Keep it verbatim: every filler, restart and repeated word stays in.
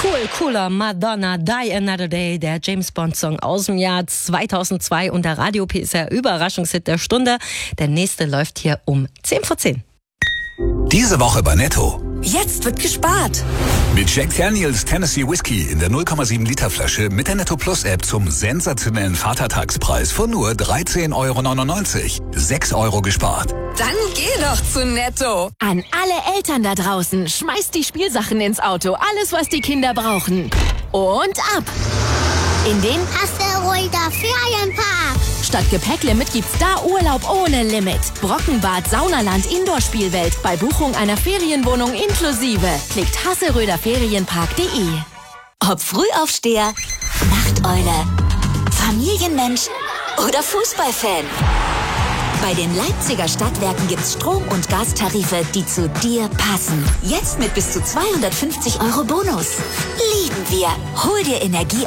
Cool, cooler Madonna, Die Another Day, der James Bond-Song aus dem Jahr zweitausendzwei und der Radio P S R Überraschungshit der Stunde. Der nächste läuft hier um zehn vor zehn. Diese Woche bei Netto. Jetzt wird gespart. Mit Jack Daniels Tennessee Whiskey in der null Komma sieben Liter Flasche mit der Netto Plus App zum sensationellen Vatertagspreis von nur dreizehn Euro neunundneunzig. sechs Euro gespart. Dann geh doch zu Netto. An alle Eltern da draußen, schmeißt die Spielsachen ins Auto. Alles, was die Kinder brauchen. Und ab in den Hasseröder Ferienpark. Statt Gepäcklimit gibt's da Urlaub ohne Limit. Brockenbad, Saunaland, Indoor-Spielwelt. Bei Buchung einer Ferienwohnung inklusive. Klickt hasseröder ferienpark punkt de. Ob Frühaufsteher, Nachteule, Familienmensch oder Fußballfan. Bei den Leipziger Stadtwerken gibt's Strom- und Gastarife, die zu dir passen. Jetzt mit bis zu zweihundertfünfzig Euro Bonus. Lieben wir. Hol dir Energie